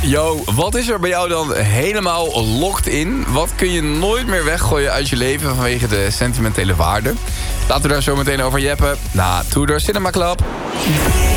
Yo, wat is er bij jou dan helemaal locked in? Wat kun je nooit meer weggooien uit je leven vanwege de sentimentele waarde? Laten we daar zo meteen over jeppen. Na Tudor Cinema Club.